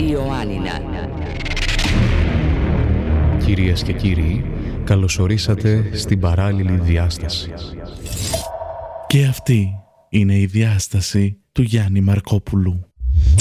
Ιωάννινα. Κυρίες και κύριοι, καλωσορίσατε στην παράλληλη διάσταση. Και αυτή είναι η διάσταση του Γιάννη Μαρκόπουλου.